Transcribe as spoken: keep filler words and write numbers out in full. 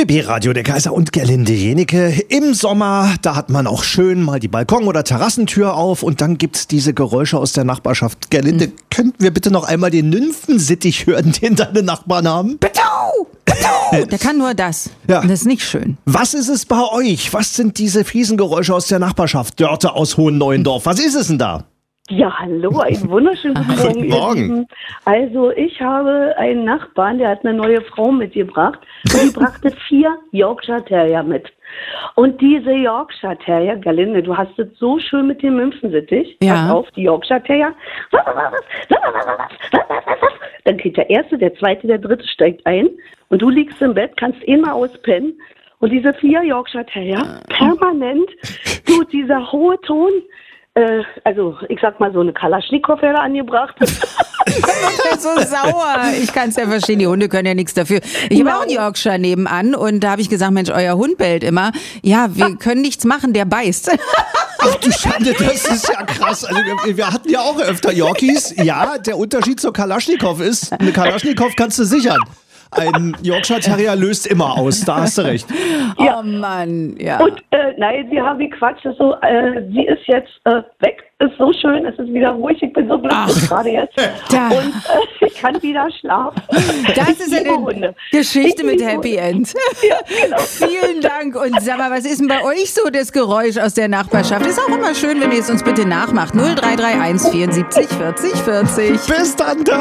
B B-Radio, der Kaiser und Gerlinde Jenike. Im Sommer, da hat man auch schön mal die Balkon- oder Terrassentür auf und dann gibt's diese Geräusche aus der Nachbarschaft. Gerlinde, mhm. könnten wir bitte noch einmal den Nymphensittich hören, den deine Nachbarn haben? Bitte! Bitte! Der kann nur das. Ja. Und das ist nicht schön. Was ist es bei euch? Was sind diese fiesen Geräusche aus der Nachbarschaft? Dörte aus Hohen Neuendorf. Was ist es denn da? Ja, hallo, einen wunderschönen guten Morgen. Guten Morgen. Also ich habe einen Nachbarn, der hat eine neue Frau mitgebracht und die brachte vier Yorkshire Terrier mit. Und diese Yorkshire Terrier, Gerlinde, du hast es so schön mit dem Nymphensittich. Ja. Pass auf, die Yorkshire Terrier. Dann geht der erste, der zweite, der dritte steigt ein und du liegst im Bett, kannst immer auspennen. Und diese vier Yorkshire Terrier, permanent, du, dieser hohe Ton, Äh, also, ich sag mal, so eine Kalaschnikow wäre angebracht. Ich bin so sauer. Ich kann es ja verstehen, die Hunde können ja nichts dafür. Ich habe auch einen Yorkshire nebenan und da habe ich gesagt, Mensch, euer Hund bellt immer. Ja, wir können nichts machen, der beißt. Ach du Schande, das ist ja krass. Also wir, wir hatten ja auch öfter Yorkies. Ja, der Unterschied zur Kalaschnikow ist, eine Kalaschnikow kannst du sichern. Ein Yorkshire Terrier löst immer aus, da hast du recht. Ja. Oh Mann, ja. Und äh, nein, sie haben gequatscht, ist so, äh, sie ist jetzt äh, weg, ist so schön, es ist wieder ruhig, ich bin so glücklich gerade jetzt. Da. Und äh, ich kann wieder schlafen. Das Ich ist liebe eine Hunde. Geschichte Ich mit liebe Happy Hunde. End. Ja, genau. Vielen Dank. Und sag mal, was ist denn bei euch so das Geräusch aus der Nachbarschaft? Ist auch immer schön, wenn ihr es uns bitte nachmacht. null drei drei eins vierundsiebzig vierzig vierzig. Bis dann,